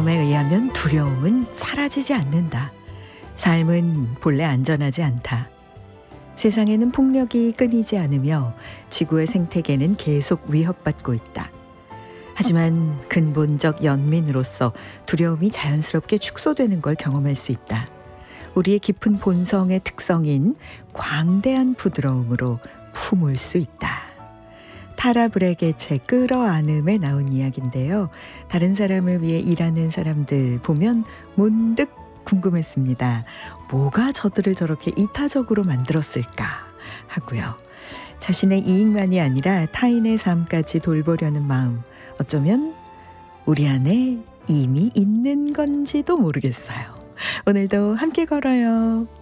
경험에 의하면 두려움은 사라지지 않는다. 삶은 본래 안전하지 않다. 세상에는 폭력이 끊이지 않으며 지구의 생태계는 계속 위협받고 있다. 하지만 근본적 연민으로서 두려움이 자연스럽게 축소되는 걸 경험할 수 있다. 우리의 깊은 본성의 특성인 광대한 부드러움으로 품을 수 있다. 타라 브렉의 책 끌어안음에 나온 이야기인데요. 다른 사람을 위해 일하는 사람들 보면 문득 궁금했습니다. 뭐가 저들을 저렇게 이타적으로 만들었을까 하고요. 자신의 이익만이 아니라 타인의 삶까지 돌보려는 마음, 어쩌면 우리 안에 이미 있는 건지도 모르겠어요. 오늘도 함께 걸어요.